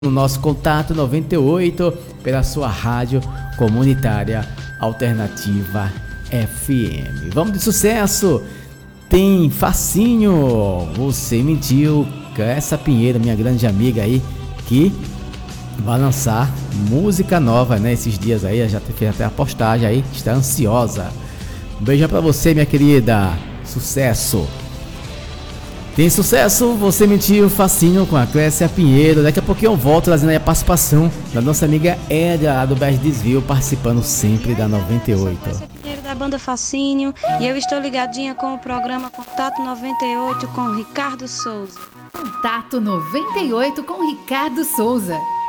no nosso Contato 98 pela sua rádio comunitária alternativa FM. Vamos de sucesso. Tem Facinho, Você Mentiu, Clécia Pinheiro, minha grande amiga aí, que vai lançar música nova, né? Esses dias aí, já fez até a postagem aí, está ansiosa. Um beijão pra você, minha querida. Sucesso. Tem sucesso, Você Mentiu, Facinho com a Clécia Pinheiro. Daqui a pouquinho eu volto trazendo aí a participação da nossa amiga Edgar, lá do Best Desvio, participando sempre da 98. Clécia Pinheiro da banda Facinho e eu estou ligadinha com o programa Contato 98 com Ricardo Souza. Contato 98 com Ricardo Souza.